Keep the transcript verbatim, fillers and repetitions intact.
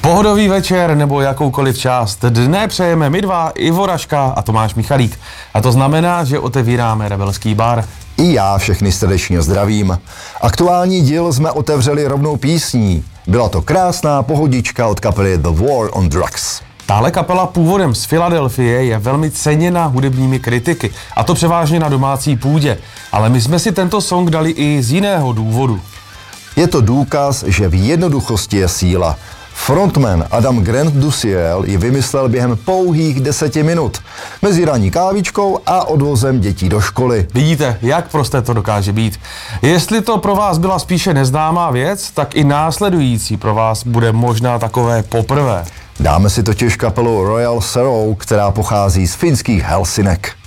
Pohodový večer nebo jakoukoliv část dne přejeme my dva, Ivo Raška a Tomáš Michalík. A to znamená, že otevíráme Rebelský bar. I já všechny srdečně zdravím. Aktuální díl jsme otevřeli rovnou písní. Byla to krásná pohodička od kapely The War on Drugs. Tahle kapela původem z Filadelfie je velmi ceněna hudebními kritiky, a to převážně na domácí půdě. Ale my jsme si tento song dali i z jiného důvodu. Je to důkaz, že v jednoduchosti je síla. Frontman Adam Grant Duciel ji vymyslel během pouhých deseti minut. Mezi ranní kávičkou a odvozem dětí do školy. Vidíte, jak prosté to dokáže být. Jestli to pro vás byla spíše neznámá věc, tak i následující pro vás bude možná takové poprvé. Dáme si totiž kapelu Royal Sorrow, která pochází z finských Helsinek.